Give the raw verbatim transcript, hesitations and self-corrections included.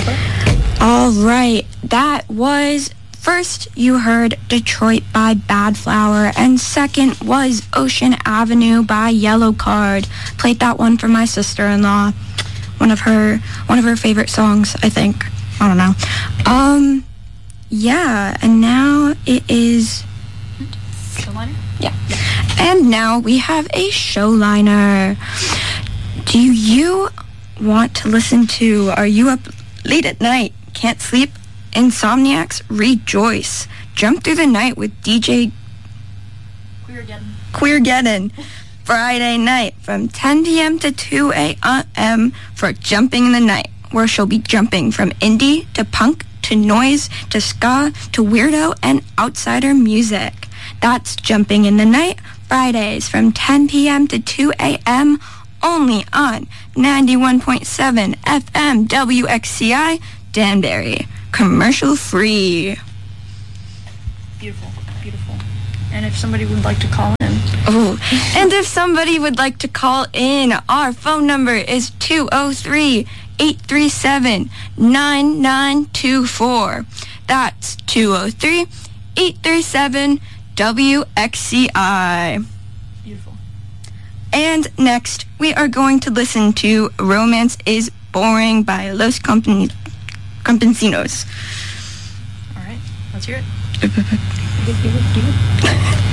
Jennifer? All right, that was... First, you heard Detroit by Bad Flower, and second was Ocean Avenue by Yellow Card. Played that one for my sister-in-law. One of her, one of her favorite songs, I think. I don't know. Um, yeah, and now it is... Showliner? Yeah. And now we have a showliner. Do you want to listen to Are You Up Late at Night? Can't Sleep? Insomniacs, rejoice. Jump through the night with D J Queergeddon. Queergeddon. Friday night from ten p.m. to two a.m. for Jumping in the Night, where she'll be jumping from indie to punk to noise to ska to weirdo and outsider music. That's Jumping in the Night, Fridays from ten p.m. to two a.m. only on ninety-one point seven F M W X C I Danbury. Commercial free. Beautiful, beautiful. And if somebody would like to call in. Oh, and if somebody would like to call in, our phone number is two oh three, eight three seven, nine nine two four. That's two oh three, eight three seven, W X C I. Beautiful. And next, we are going to listen to Romance is Boring by Los Company. Campesinos. All right, let's hear it.